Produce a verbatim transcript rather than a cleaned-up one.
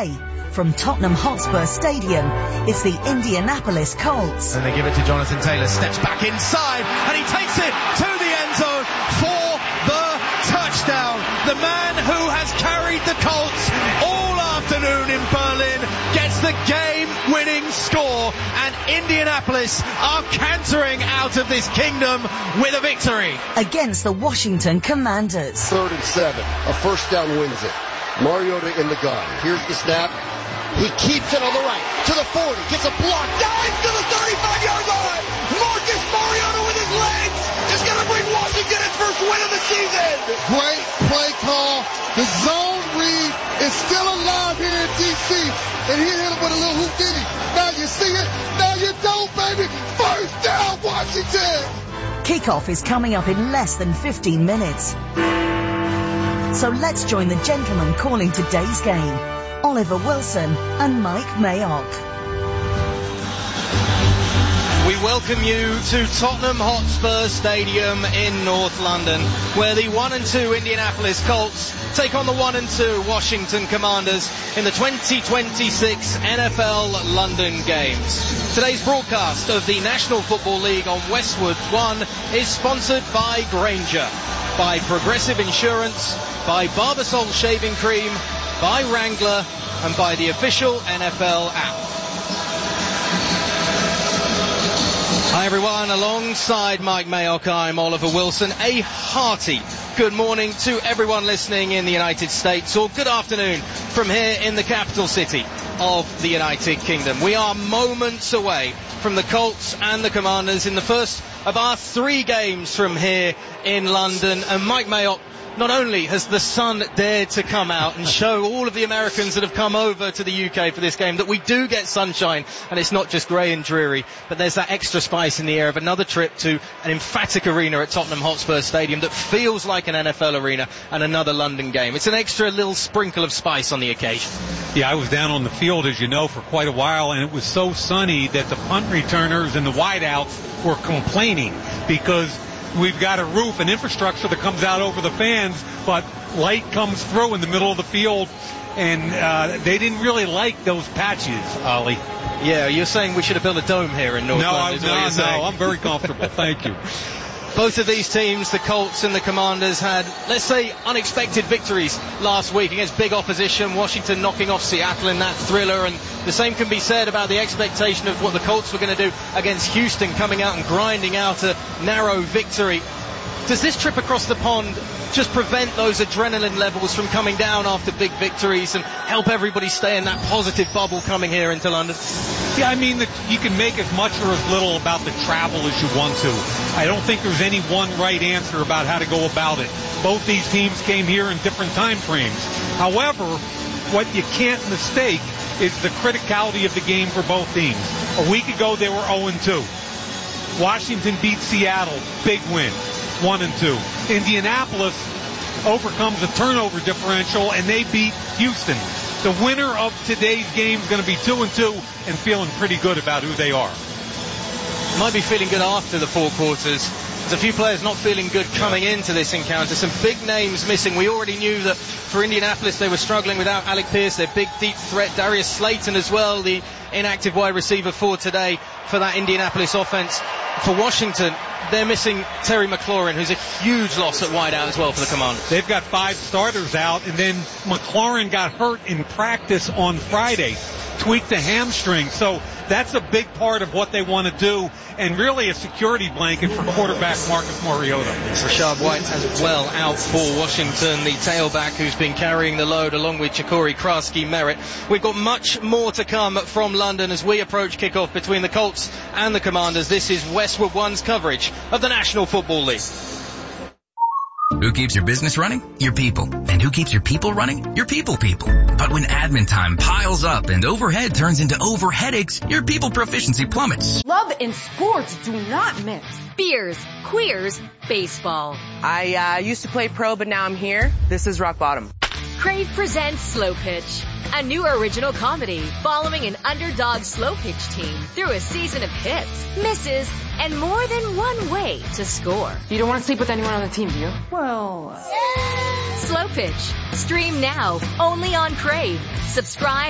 day. From Tottenham Hotspur Stadium, it's the Indianapolis Colts. And they give it to Jonathan Taylor, steps back inside, and he takes it to the end zone for the touchdown. The man who has carried the Colts all afternoon in Berlin gets the game-winning score, and Indianapolis are cantering out of this kingdom with a victory. Against the Washington Commanders. Third and seven. A first down wins it. Mariota in the gun. Here's the snap. He keeps it on the right to the forty. Gets a block. Dives to the thirty-five-yard line. Marcus Mariota with his legs is going to bring Washington its first win of the season. Great play call. The zone read is still alive here in D C. And he hit him with a little Houdini. Now you see it. Now you don't, baby. First down, Washington. Kickoff is coming up in less than fifteen minutes. So let's join the gentlemen calling today's game, Oliver Wilson and Mike Mayock. We welcome you to Tottenham Hotspur Stadium in North London, where the one and two Indianapolis Colts take on the one and two Washington Commanders in the twenty twenty-six N F L London Games. Today's broadcast of the National Football League on Westwood One is sponsored by Grainger, by Progressive Insurance, by Barbasol Shaving Cream, by Wrangler, and by the official N F L app. Hi everyone, alongside Mike Mayock, I'm Oliver Wilson. A hearty good morning to everyone listening in the United States, or good afternoon from here in the capital city of the United Kingdom. We are moments away from the Colts and the Commanders in the first of our three games from here in London. And Mike Mayock, not only has the sun dared to come out and show all of the Americans that have come over to the U K for this game that we do get sunshine, and it's not just grey and dreary, but there's that extra spice in the air of another trip to an emphatic arena at Tottenham Hotspur Stadium that feels like an N F L arena, and another London game. It's an extra little sprinkle of spice on the occasion. Yeah, I was down on the field, as you know, for quite a while, and it was so sunny that the punt returners and the wideouts were complaining because we've got a roof and infrastructure that comes out over the fans, but light comes through in the middle of the field, and uh, they didn't really like those patches, Ollie. Yeah, you're saying we should have built a dome here in North no, London? No, no, no, I'm very comfortable. Thank you. Both of these teams, the Colts and the Commanders, had, let's say, unexpected victories last week against big opposition. Washington knocking off Seattle in that thriller, and the same can be said about the expectation of what the Colts were going to do against Houston, coming out and grinding out a narrow victory. Does this trip across the pond just prevent those adrenaline levels from coming down after big victories and help everybody stay in that positive bubble coming here into London? Yeah, I mean, the, you can make as much or as little about the travel as you want to. I don't think there's any one right answer about how to go about it. Both these teams came here in different time frames. However, what you can't mistake is the criticality of the game for both teams. A week ago, they were oh and two. Washington beat Seattle. Big win. one and two. Indianapolis overcomes a turnover differential, and they beat Houston. The winner of today's game is going to be two and two and feeling pretty good about who they are. Might be feeling good after the four quarters. There's a few players not feeling good coming into this encounter. Some big names missing. We already knew that for Indianapolis they were struggling without Alec Pierce, their big deep threat. Darius Slayton as well, the inactive wide receiver for today for that Indianapolis offense. For Washington, they're missing Terry McLaurin, who's a huge loss at wideout as well for the Commanders. They've got five starters out, and then McLaurin got hurt in practice on Friday, tweaked the hamstring. So that's a big part of what they want to do, and really a security blanket for quarterback Marcus Mariota. Rashad White as well out for Washington, the tailback who's been carrying the load along with Chakori Krasky-Merritt. We've got much more to come from London as we approach kickoff between the Colts and the Commanders. This is Westwood One's coverage of the National Football League. Who keeps your business running? Your people. And who keeps your people running? Your people people. But when admin time piles up and overhead turns into over headaches, your people proficiency plummets. Love and sports do not mix. Beers, queers, baseball. I uh, used to play pro, but now I'm here. This is rock bottom. Crave presents Slow Pitch, a new original comedy following an underdog slow pitch team through a season of hits, misses, and more than one way to score. You don't want to sleep with anyone on the team, do you? Well... Slow Pitch. Stream now, only on Crave. Subscribe